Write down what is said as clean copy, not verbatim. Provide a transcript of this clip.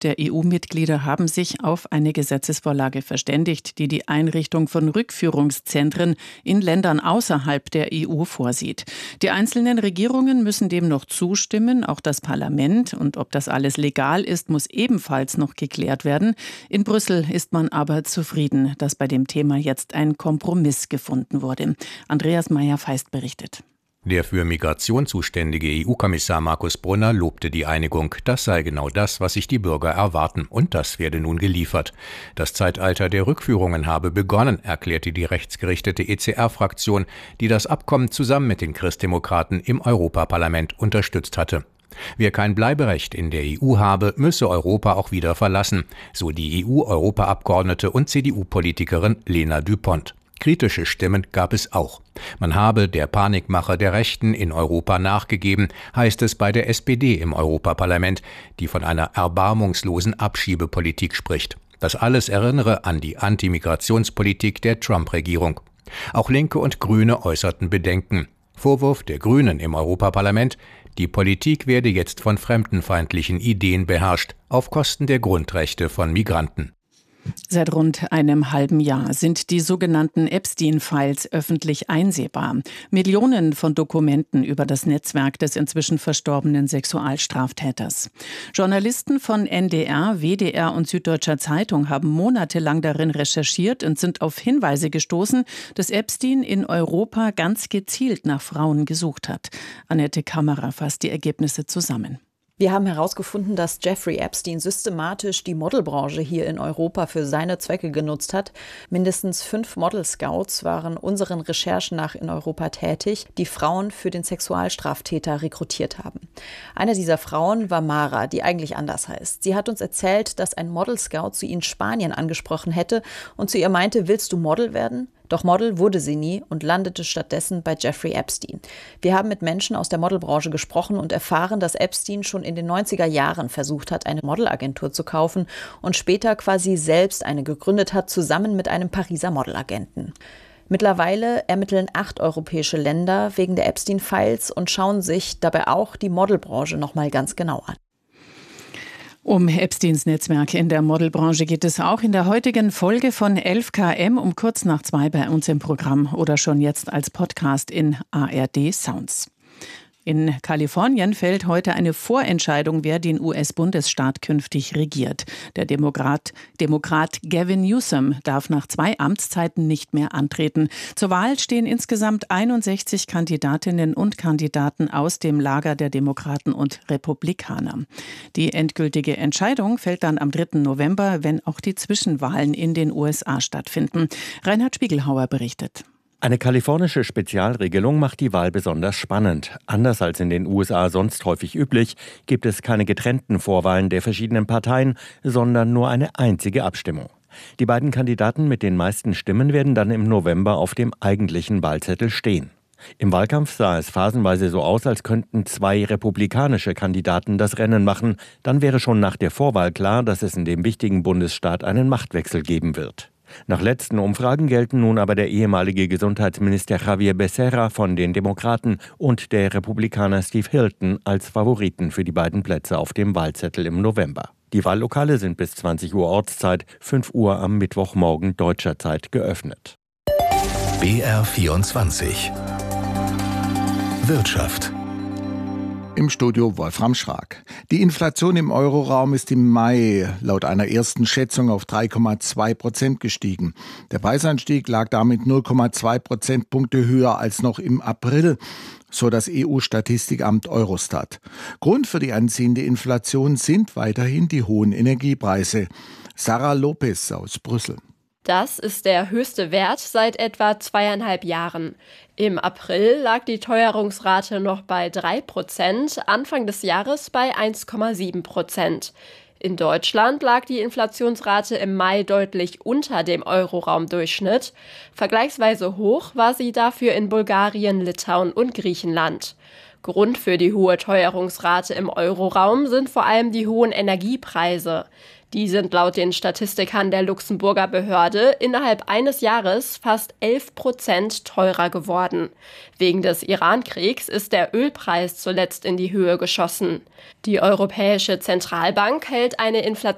der EU-Mitglieder haben sich auf eine Gesetzesvorlage verständigt, die die Einrichtung von Rückführungszentren in Ländern außerhalb der EU vorsieht. Die einzelnen Regierungen müssen dem noch zustimmen, auch das Parlament. Und ob das alles legal ist, muss ebenfalls noch geklärt werden. In Brüssel ist man aber zufrieden, dass bei dem Thema jetzt ein Kompromiss gefunden wurde. Andreas Meyer-Feist berichtet. Der für Migration zuständige EU-Kommissar Markus Brunner lobte die Einigung. Das sei genau das, was sich die Bürger erwarten. Und das werde nun geliefert. Das Zeitalter der Rückführungen habe begonnen, erklärte die rechtsgerichtete ECR-Fraktion, die das Abkommen zusammen mit den Christdemokraten im Europaparlament unterstützt hatte. Wer kein Bleiberecht in der EU habe, müsse Europa auch wieder verlassen, so die EU-Europaabgeordnete und CDU-Politikerin Lena Düpont. Kritische Stimmen gab es auch. Man habe der Panikmache der Rechten in Europa nachgegeben, heißt es bei der SPD im Europaparlament, die von einer erbarmungslosen Abschiebepolitik spricht. Das alles erinnere an die Antimigrationspolitik der Trump-Regierung. Auch Linke und Grüne äußerten Bedenken. Vorwurf der Grünen im Europaparlament: Die Politik werde jetzt von fremdenfeindlichen Ideen beherrscht, auf Kosten der Grundrechte von Migranten. Seit rund einem halben Jahr sind die sogenannten Epstein-Files öffentlich einsehbar. Millionen von Dokumenten über das Netzwerk des inzwischen verstorbenen Sexualstraftäters. Journalisten von NDR, WDR und Süddeutscher Zeitung haben monatelang darin recherchiert und sind auf Hinweise gestoßen, dass Epstein in Europa ganz gezielt nach Frauen gesucht hat. Annette Kammerer fasst die Ergebnisse zusammen. Wir haben herausgefunden, dass Jeffrey Epstein systematisch die Modelbranche hier in Europa für seine Zwecke genutzt hat. Mindestens 5 Model-Scouts waren unseren Recherchen nach in Europa tätig, die Frauen für den Sexualstraftäter rekrutiert haben. Eine dieser Frauen war Mara, die eigentlich anders heißt. Sie hat uns erzählt, dass ein Model-Scout sie in Spanien angesprochen hätte und zu ihr meinte: Willst du Model werden? Doch Model wurde sie nie und landete stattdessen bei Jeffrey Epstein. Wir haben mit Menschen aus der Modelbranche gesprochen und erfahren, dass Epstein schon in den 90er Jahren versucht hat, eine Modelagentur zu kaufen und später quasi selbst eine gegründet hat, zusammen mit einem Pariser Modelagenten. Mittlerweile ermitteln 8 europäische Länder wegen der Epstein-Files und schauen sich dabei auch die Modelbranche nochmal ganz genau an. Um Epsteins Netzwerk in der Modelbranche geht es auch in der heutigen Folge von 11KM um kurz nach 2 bei uns im Programm oder schon jetzt als Podcast in ARD Sounds. In Kalifornien fällt heute eine Vorentscheidung, wer den US-Bundesstaat künftig regiert. Der Demokrat Gavin Newsom darf nach 2 Amtszeiten nicht mehr antreten. Zur Wahl stehen insgesamt 61 Kandidatinnen und Kandidaten aus dem Lager der Demokraten und Republikaner. Die endgültige Entscheidung fällt dann am 3. November, wenn auch die Zwischenwahlen in den USA stattfinden. Reinhard Spiegelhauer berichtet. Eine kalifornische Spezialregelung macht die Wahl besonders spannend. Anders als in den USA sonst häufig üblich, gibt es keine getrennten Vorwahlen der verschiedenen Parteien, sondern nur eine einzige Abstimmung. Die beiden Kandidaten mit den meisten Stimmen werden dann im November auf dem eigentlichen Wahlzettel stehen. Im Wahlkampf sah es phasenweise so aus, als könnten 2 republikanische Kandidaten das Rennen machen. Dann wäre schon nach der Vorwahl klar, dass es in dem wichtigen Bundesstaat einen Machtwechsel geben wird. Nach letzten Umfragen gelten nun aber der ehemalige Gesundheitsminister Javier Becerra von den Demokraten und der Republikaner Steve Hilton als Favoriten für die beiden Plätze auf dem Wahlzettel im November. Die Wahllokale sind bis 20 Uhr Ortszeit, 5 Uhr am Mittwochmorgen deutscher Zeit geöffnet. BR24 Wirtschaft. Im Studio Wolfram Schrag. Die Inflation im Euroraum ist im Mai laut einer ersten Schätzung auf 3,2% gestiegen. Der Preisanstieg lag damit 0,2 Prozentpunkte höher als noch im April, so das EU-Statistikamt Eurostat. Grund für die anziehende Inflation sind weiterhin die hohen Energiepreise. Sarah Lopez aus Brüssel. Das ist der höchste Wert seit etwa 2,5 Jahren. Im April lag die Teuerungsrate noch bei 3%, Anfang des Jahres bei 1,7%. In Deutschland lag die Inflationsrate im Mai deutlich unter dem Euroraumdurchschnitt. Vergleichsweise hoch war sie dafür in Bulgarien, Litauen und Griechenland. Grund für die hohe Teuerungsrate im Euroraum sind vor allem die hohen Energiepreise. Die sind laut den Statistikern der Luxemburger Behörde innerhalb eines Jahres fast 11% teurer geworden. Wegen des Iran-Kriegs ist der Ölpreis zuletzt in die Höhe geschossen. Die Europäische Zentralbank hält eine Inflation